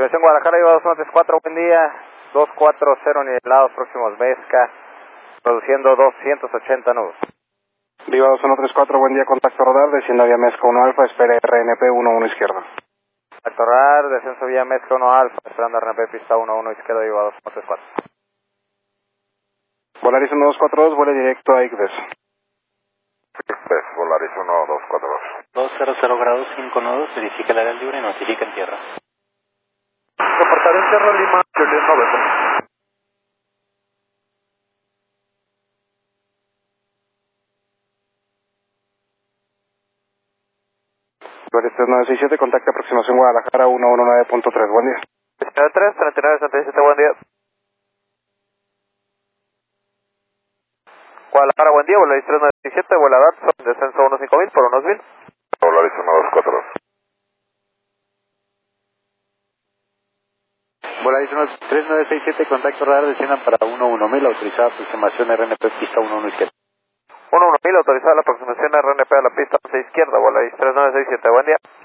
Aproximación Guadalajara, Viva 2134, buen día. 240 nivelados, próximos Vesca, produciendo 280 nudos. Viva 2134, buen día, contacto radar, descienda vía Mezca 1 Alfa, espere RNP 11 izquierda. Contacto radar, descenso vía Mezca 1 Alfa, esperando RNP pista 11 izquierda, Viva 2134. Volaris 1242, vuele directo a Igdes. Volaris 1242. 200 grados, 5 nodos, verifica el área libre y notifica en tierra. Reportar en Tierra Lima, Juliet 90. Volaris 3967, contacto aproximación Guadalajara 119.3, buen día. 3, 3967, buen día. Guadalajara, buen día, Volaris 3967, vuela Datsun, descenso 15000 por unos 1000. Volaris 1242. Volaris 3967, contacto radar, desciendan para 11000, autorizada aproximación RNP pista 11 izquierda. 11000, autorizada la aproximación RNP a la pista 11 izquierda, Volaris 3967, buen día.